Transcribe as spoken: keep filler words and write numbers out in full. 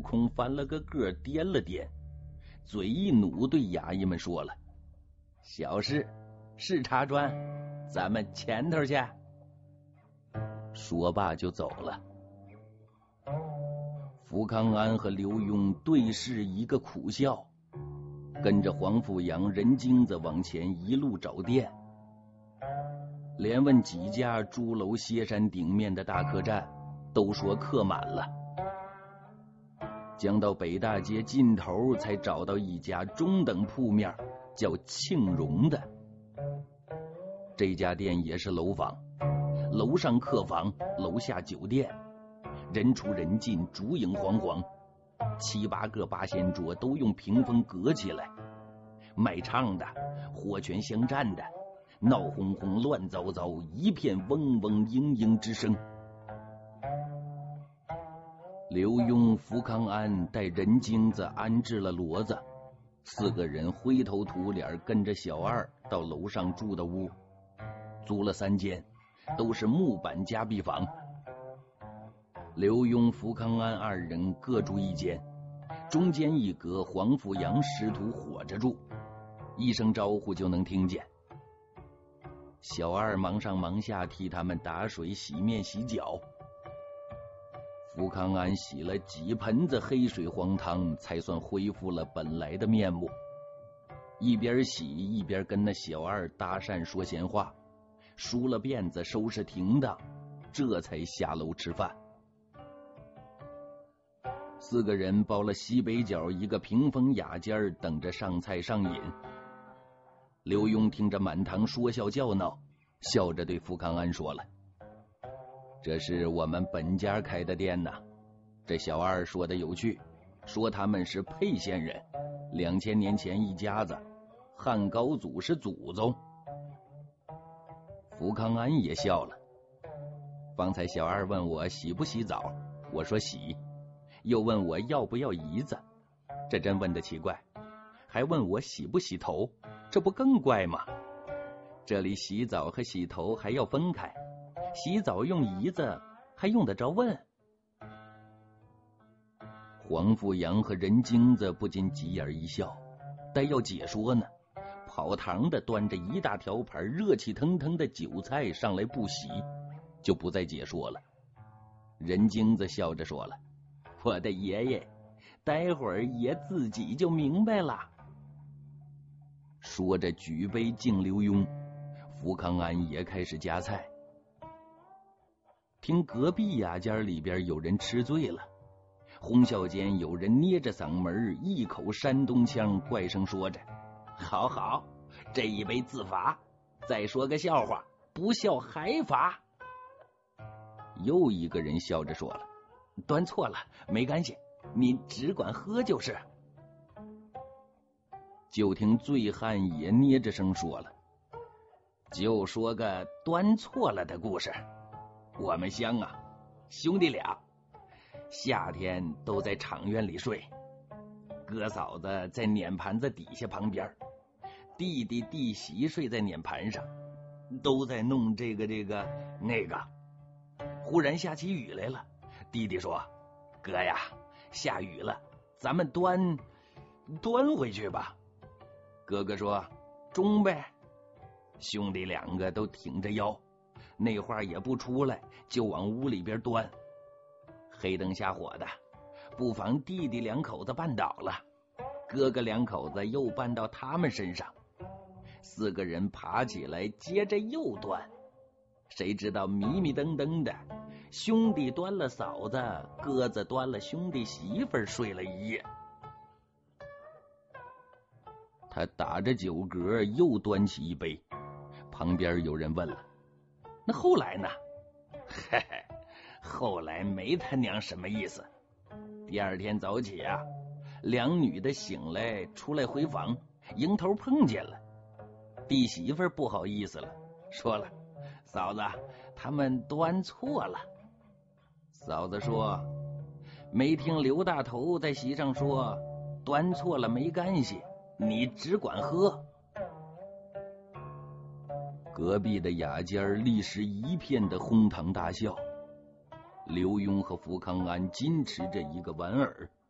空翻了个个，掂了掂，嘴一努，对衙役们说了：“小事，是茶砖，咱们前头去。”说罢就走了。福康安和刘墉对视一个苦笑，跟着黄富阳、任京子往前一路找店，连问几家朱楼歇山顶面的大客栈，都说客满了。将到北大街尽头，才找到一家中等铺面，叫庆荣的。这家店也是楼房，楼上客房，楼下酒店，人出人进，烛影晃晃，七八个八仙桌都用屏风隔起来，卖唱的，火拳相战的，闹哄哄，乱糟糟，一片嗡嗡嘤嘤之声。刘墉、福康安带任京子安置了骡子，四个人灰头土脸跟着小二到楼上住的屋，租了三间，都是木板夹壁房。刘墉、福康安二人各住一间，中间一格黄富阳师徒伙着住，一声招呼就能听见。小二忙上忙下替他们打水、洗面、洗脚。福康安洗了几盆子黑水黄汤，才算恢复了本来的面目。一边洗一边跟那小二搭讪说闲话，梳了辫子，收拾停当，这才下楼吃饭。四个人包了西北角一个屏风雅间，等着上菜上饮。刘墉听着满堂说笑叫闹，笑着对福康安说了：“这是我们本家开的店呐。”这小二说的有趣，说他们是沛县人，两千年前一家子，汉高祖是祖宗。福康安也笑了。方才小二问我洗不洗澡，我说洗，又问我要不要姨子，这真问得奇怪，还问我洗不洗头，这不更怪吗？这里洗澡和洗头还要分开，洗澡用姨子还用得着问？黄富阳和任京子不禁急眼一笑，待要解说呢，跑堂的端着一大条盘热气腾腾的酒菜上来不洗，就不再解说了。任京子笑着说了：“我的爷爷，待会儿爷自己就明白了。”说着举杯敬刘墉，福康安也开始夹菜。听隔壁雅间里边有人吃醉了，哄笑间有人捏着嗓门，一口山东腔，怪声说着：“好好，这一杯自罚，再说个笑话，不笑还罚。”又一个人笑着说了：“端错了没关系，你只管喝就是。”就听醉汉也捏着声说了：“就说个端错了的故事。我们乡啊，兄弟俩夏天都在场院里睡，哥嫂子在碾盘子底下旁边，弟弟弟媳睡在碾盘上，都在弄这个这个那个。忽然下起雨来了，弟弟说：‘哥呀，下雨了，咱们端端回去吧。’哥哥说：‘中呗。’兄弟两个都挺着腰，那话也不出来，就往屋里边端。黑灯瞎火的，不妨弟弟两口子绊倒了，哥哥两口子又绊到他们身上，四个人爬起来接着又端。谁知道迷迷瞪瞪的，兄弟端了嫂子，哥子端了兄弟媳妇儿，睡了一夜。他打着酒嗝又端起一杯，旁边有人问了：“那后来呢？”嘿嘿，后来没他娘什么意思。第二天早起啊，两女的醒来出来回房，迎头碰见了。弟媳妇不好意思了，说了：“嫂子，他们端错了。”嫂子说：“没听刘大头在席上说，端错了没干系，你只管喝。”隔壁的雅间立时一片的哄堂大笑。刘墉和福康安矜持着一个莞尔，